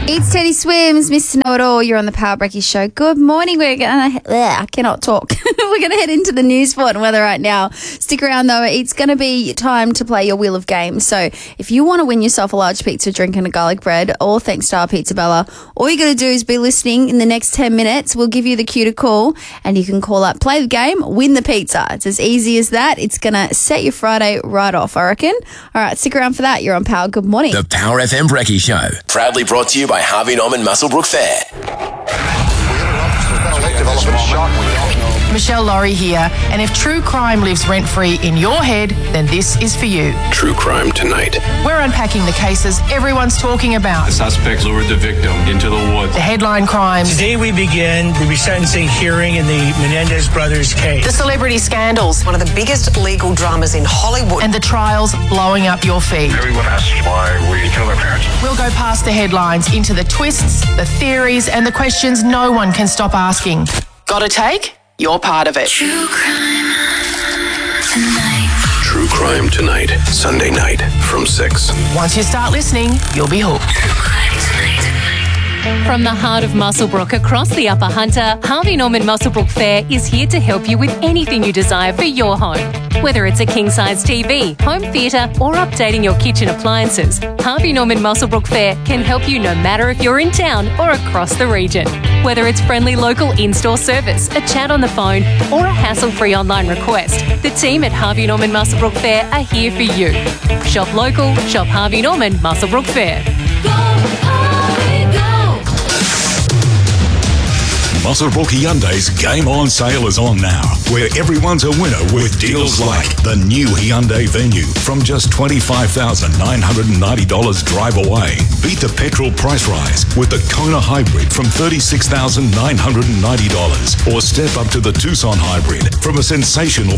It's Teddy Swims, Mr. Know-It-All. You're on the Power Breaky Show. Good morning. I cannot talk. We're going to head into the news for and weather right now. Stick around, though. It's going to be time to play your Wheel of Games. So if you want to win yourself a large pizza, drink and a garlic bread, all thanks to our Pizza Bella, all you got to do is be listening in the next 10 minutes. We'll give you the cue to call and you can call up, play the game, win the pizza. It's as easy as that. It's going to set your Friday right off, I reckon. All right, stick around for that. You're on Power. Good morning. The Power FM Breaky Show, proudly brought to you by Harvey Norman Muswellbrook Fair. Michelle Laurie here, and if true crime lives rent-free in your head, then this is for you. True Crime Tonight. We're unpacking the cases everyone's talking about. The suspects lured the victim into the woods. The headline crimes. Today we begin the resentencing hearing in the Menendez brothers case. The celebrity scandals. One of the biggest legal dramas in Hollywood. And the trials blowing up your feed. Everyone asks why we killed our parents. We'll go past the headlines into the twists, the theories, and the questions no one can stop asking. Got a take? You're part of it. True Crime Tonight. True Crime Tonight, Sunday night from 6. Once you start listening, you'll be hooked. True Crime Tonight. From the heart of Muswellbrook across the Upper Hunter, Harvey Norman Muswellbrook Fair is here to help you with anything you desire for your home. Whether it's a king-size TV, home theatre or updating your kitchen appliances, Harvey Norman Muswellbrook Fair can help you no matter if you're in town or across the region. Whether it's friendly local in-store service, a chat on the phone or a hassle-free online request, the team at Harvey Norman Muswellbrook Fair are here for you. Shop local, shop Harvey Norman Muswellbrook Fair. Go, Harvey, go! Muswellbrook Hyundai's Game On sale is on now, where everyone's a winner with deals like the new Hyundai Venue from just $25,990 drive away. Beat the petrol price rise with the Kona Hybrid from $36,990, or step up to the Tucson Hybrid from a sensational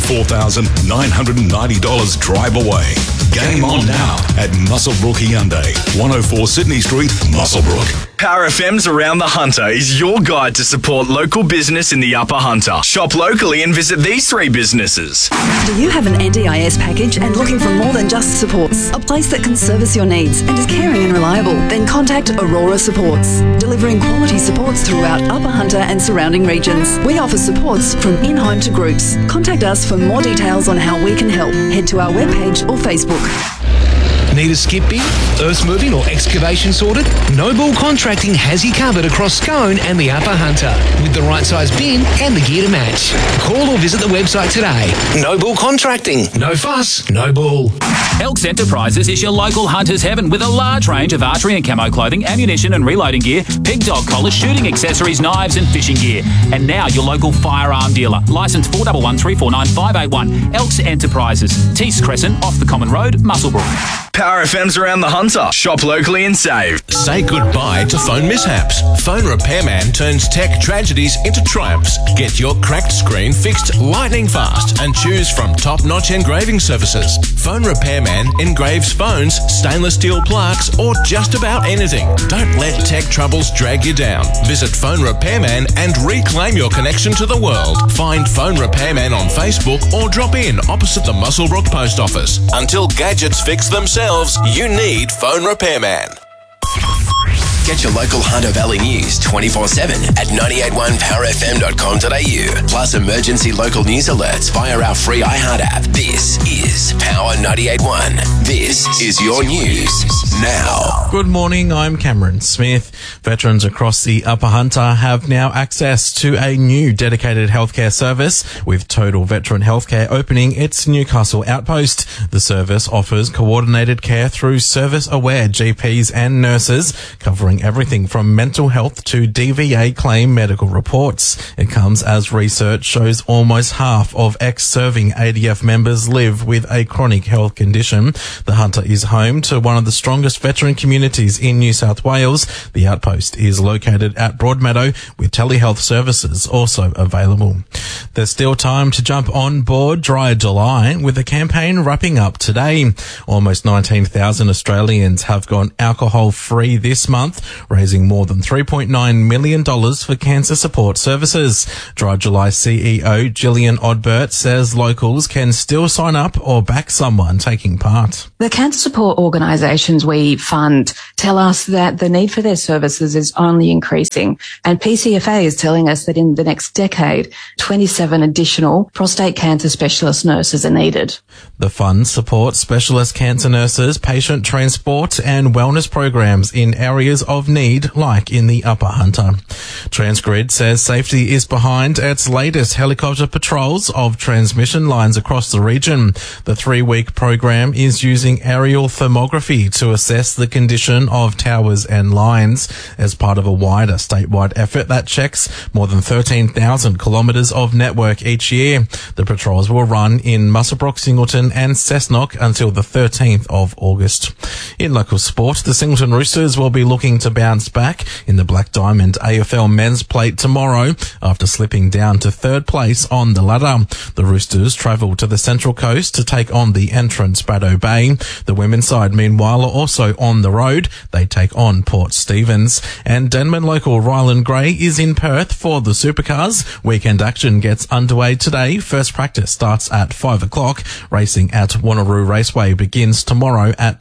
$44,990 drive away. Game on now at Muswellbrook Hyundai, 104 Sydney Street, Muswellbrook. Power FM's Around the Hunter is your guide to support local business in the Upper Hunter. Shop locally and visit these 3 businesses. Do you have an NDIS package and looking for more than just supports? A place that can service your needs and is caring and reliable? Then contact Aurora Supports, delivering quality supports throughout Upper Hunter and surrounding regions. We offer supports from in-home to groups. Contact us for more details on how we can help. Head to our webpage or Facebook. Need a skip bin, earth moving or excavation sorted? Noble Contracting has you covered across Scone and the Upper Hunter with the right size bin and the gear to match. Call or visit the website today. Noble Contracting. No fuss, no bull. Elks Enterprises is your local hunter's heaven with a large range of archery and camo clothing, ammunition and reloading gear, pig dog collars, shooting accessories, knives and fishing gear. And now your local firearm dealer. Licence 4113495581. Elks Enterprises. Tees Crescent off the Common Road, Muswellbrook. Power FM's Around the Hunter. Shop locally and save. Say goodbye to phone mishaps. Phone Repairman turns tech tragedies into triumphs. Get your cracked screen fixed lightning fast and choose from top-notch engraving services. Phone Repairman engraves phones, stainless steel plaques, or just about anything. Don't let tech troubles drag you down. Visit Phone Repairman and reclaim your connection to the world. Find Phone Repairman on Facebook or drop in opposite the Muswellbrook Post Office. Until gadgets fix themselves, you need Phone Repairman. Get your local Hunter Valley news 24/7 at 981powerfm.com.au. Plus emergency local news alerts via our free iHeart app. This is Power 98.1. This is your news now. Good morning, I'm Cameron Smith. Veterans across the Upper Hunter have now access to a new dedicated healthcare service, with Total Veteran Healthcare opening its Newcastle outpost. The service offers coordinated care through service-aware GPs and nurses, covering everything from mental health to DVA claim medical reports. It comes as research shows almost half of ex-serving ADF members live with a chronic health condition. The Hunter is home to one of the strongest veteran communities in New South Wales. The outpost is located at Broadmeadow, with telehealth services also available. There's still time to jump on board Dry July, with the campaign wrapping up today. Almost 19,000 Australians have gone alcohol-free this month, raising more than $3.9 million for cancer support services. Dry July CEO Gillian Odbert says locals can still sign up or back someone taking part. The cancer support organisations we fund tell us that the need for their services is only increasing, and PCFA is telling us that in the next decade, 27 additional prostate cancer specialist nurses are needed. The fund supports specialist cancer nurses, patient transport and wellness programs in areas of need like in the Upper Hunter. Transgrid says safety is behind its latest helicopter patrols of transmission lines across the region. The 3-week program is using aerial thermography to assess the condition of towers and lines as part of a wider statewide effort that checks more than 13,000 kilometres of network each year. The patrols will run in Muswellbrook, Singleton and Cessnock until the 13th of August. In local sport, the Singleton Roosters will be looking to bounce back in the Black Diamond AFL Men's Plate tomorrow after slipping down to 3rd place on the ladder. The Roosters travel to the Central Coast to take on the entrants Baddo Bay. The women's side, meanwhile, are also on the road. They take on Port Stephens. And Denman local Ryland Gray is in Perth for the Supercars. Weekend action gets underway today. First practice starts at 5 o'clock. Racing at Wanneroo Raceway begins tomorrow at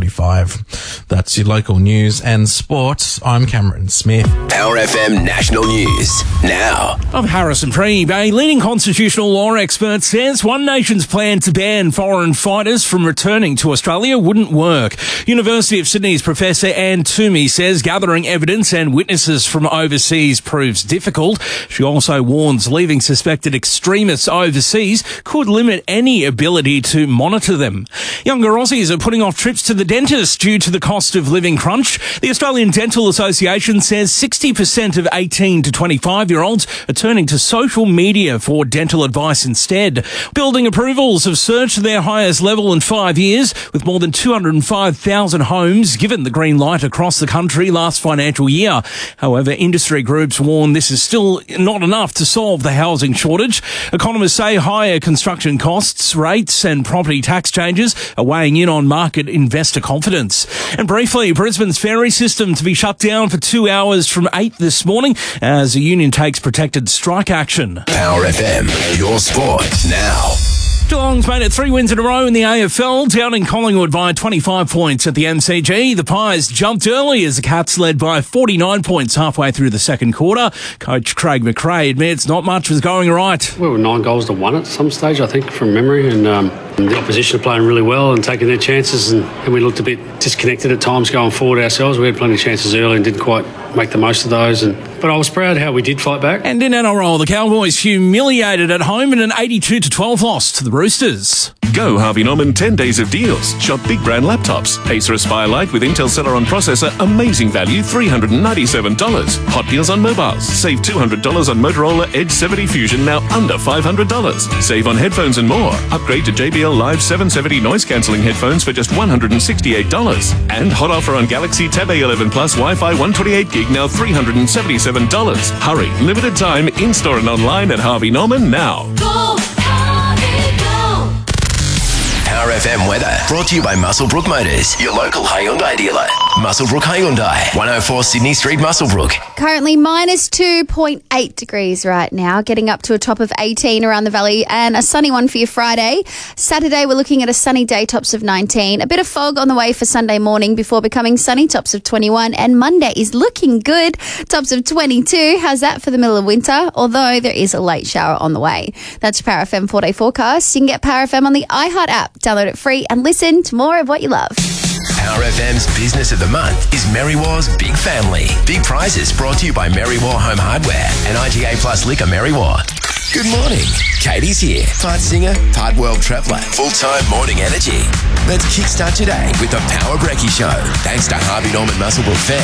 2:45. That's your local news and sport. I'm Cameron Smith. Power FM National News now. I'm Harrison Preeb. A leading constitutional law expert says One Nation's plan to ban foreign fighters from returning to Australia wouldn't work. University of Sydney's Professor Anne Toomey says gathering evidence and witnesses from overseas proves difficult. She also warns leaving suspected extremists overseas could limit any ability to monitor them. Younger Aussies are putting off trips to the dentist due to the cost of living crunch. The Australian Dental Association says 60% of 18 to 25-year-olds are turning to social media for dental advice instead. Building approvals have surged to their highest level in 5 years, with more than 205,000 homes given the green light across the country last financial year. However, industry groups warn this is still not enough to solve the housing shortage. Economists say higher construction costs, rates and property tax changes are weighing in on market investor confidence. And briefly, Brisbane's ferry system to be shut down for 2 hours from 8 this morning as the union takes protected strike action. Power FM, your sport now. Geelong's made it 3 wins in a row in the AFL, down in Collingwood by 25 points at the MCG. The Pies jumped early as the Cats led by 49 points halfway through the second quarter. Coach Craig McRae admits not much was going right. We were 9 goals to 1 at some stage, I think, from memory, and the opposition are playing really well and taking their chances, and we looked a bit disconnected at times going forward ourselves. We had plenty of chances early and didn't quite make the most of those, but I was proud how we did fight back. And in NRL, the Cowboys humiliated at home in an 82-12 loss to the Roosters. Go Harvey Norman 10 days of deals. Shop big brand laptops. Acer Aspire Lite with Intel Celeron processor. Amazing value, $397. Hot deals on mobiles. Save $200 on Motorola Edge 70 Fusion, now under $500. Save on headphones and more. Upgrade to JBL Live 770 noise cancelling headphones for just $168. And hot offer on Galaxy Tab A11 Plus Wi-Fi 128 gig, now $377. Hurry, limited time, in-store and online at Harvey Norman now. Go, Harvey, go. Power FM weather brought to you by Muswellbrook Motors, your local Hyundai dealer. Muswellbrook Hyundai, 104 Sydney Street, Muswellbrook. Currently minus 2.8 degrees right now, getting up to a top of 18 around the valley, and a sunny one for your Friday. Saturday, we're looking at a sunny day, tops of 19. A bit of fog on the way for Sunday morning before becoming sunny, tops of 21. And Monday is looking good, tops of 22. How's that for the middle of winter? Although there is a late shower on the way. That's your Power FM 4-day forecast. You can get Power FM on the iHeart app. Download it free and listen to more of what you love. Power FM's Business of the Month is Merrywar's Big Family. Big prizes brought to you by Merrywar Home Hardware and IGA Plus Liquor Merrywar. Good morning. Katie's here. Part singer, part world traveller. Full-time morning energy. Let's kickstart today with the Power Brekkie Show. Thanks to Harvey Norman Muswellbrook Fair.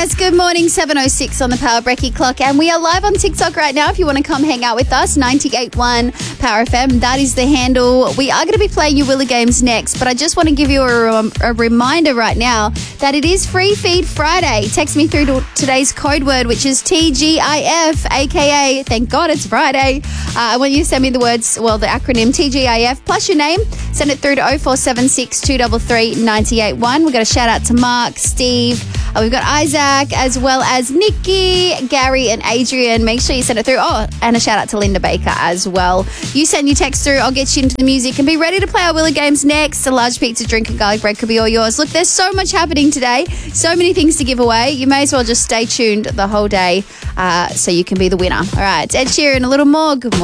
Yes, good morning, 7:06 on the Power Brekkie clock. And we are live on TikTok right now if you want to come hang out with us, 98.1 Power FM. That is the handle. We are going to be playing your Willa games next, but I just want to give you a reminder right now that it is Free Feed Friday. Text me through to today's code word, which is TGIF, aka thank God it's Friday. I want you to send me the acronym TGIF plus your name. Send it through to 0476 233 981. We've got a shout out to Mark, Steve. We've got Isaac, as well as Nikki, Gary, and Adrian. Make sure you send it through. Oh, and a shout out to Linda Baker as well. You send your text through. I'll get you into the music and be ready to play our Willa games next. A large pizza, drink, and garlic bread could be all yours. Look, there's so much happening today. So many things to give away. You may as well just stay tuned the whole day so you can be the winner. All right, Ed Sheeran, a little more. Good morning.